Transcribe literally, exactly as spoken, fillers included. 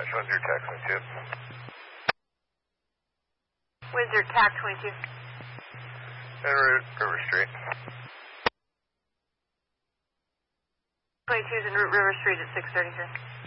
Windsor, tax twenty-two. Windsor, tax twenty-two. En route, River Street. twenty-two is en route, River Street at six thirty-three.